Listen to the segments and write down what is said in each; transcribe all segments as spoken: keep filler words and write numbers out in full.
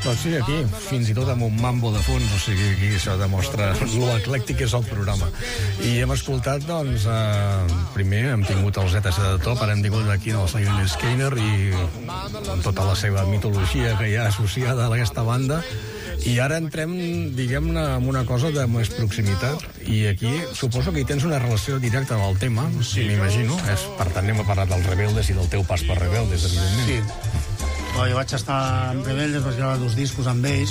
Doncs sí, aquí, fins i tot amb un mambo de fons, o sigui, aquí això demostra l'eclèctic que és el programa. I hem escoltat, doncs, eh, primer hem tingut els Z S de Top, ara hem tingut aquí el Lynyrd Skynyrd i amb tota la seva mitologia que hi ha associada a aquesta banda. I ara entrem, diguem-ne, amb una cosa de més proximitat. I aquí suposo que hi tens una relació directa amb el tema, sí. M'imagino. És, per tant, anem a parlar dels Rebeldes i del teu pas per Rebeldes, evidentment. Sí. Jo vaig estar amb Rebeldes, vaig gravar dos discos amb ells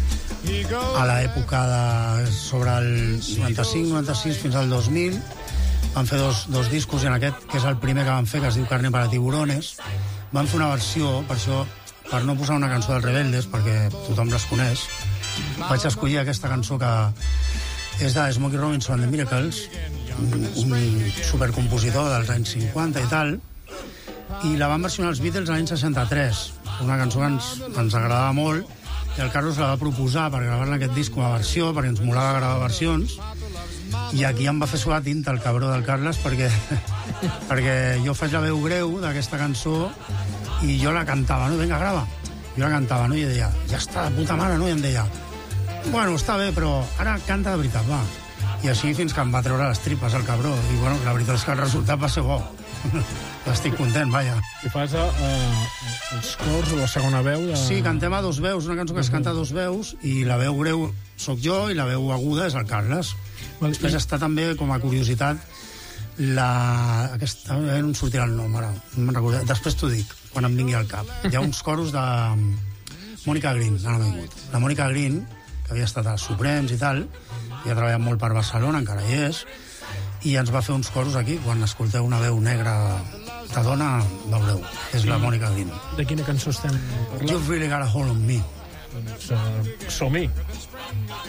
a l'època de... sobre el noranta-cinc noranta-sis fins al dos mil. Van fer dos, dos discos i en aquest, que és el primer que van fer, que es diu Carne para Tiburones, van fer una versió, per això, per no posar una cançó dels Rebeldes, perquè tothom les coneix, vaig escollir aquesta cançó que és de Smokey Robinson and the Miracles, un, un supercompositor dels anys cinquanta i tal, i la van versionar els Beatles l'any seixanta-tres, una cançó que ens, ens agradava molt, i el Carlos la va proposar per gravar-la aquest disc com a versió, perquè ens molava gravar versions, i aquí em va fer suar tinta el cabró del Carles, perquè, perquè jo faig la veu greu d'aquesta cançó i jo la cantava, no? Vinga, grava. Jo la cantava, no? I deia, ja està, de puta mare, no? I em deia, bueno, està bé, però ara canta de veritat, va. I així fins que em va treure les tripes el cabró. I bueno, la veritat és que el resultat va ser bo. Estic content, vaja. I fas uh, els cors o la segona veu? De... Sí, cantem a dos veus, una cançó que es canta a dos veus, i la veu greu sóc jo i la veu aguda és el Carles. Well, Després i... està també, com a curiositat, la... Aquesta... no em sortirà el nom, ara. No me'n recordo. Després t'ho dic, quan em vingui al cap. Hi ha uns coros de Mònica Green, ara m'he vingut. La Mònica Green, que havia estat als Suprems i tal, i ha treballat molt per Barcelona, encara hi és, i ens va fer uns coros aquí, quan escolteu una veu negra de dona, veureu, és la Mònica Green. De quina cançó estem parlant? You've Really Got a Hold on Me. Doncs uh, som-hi.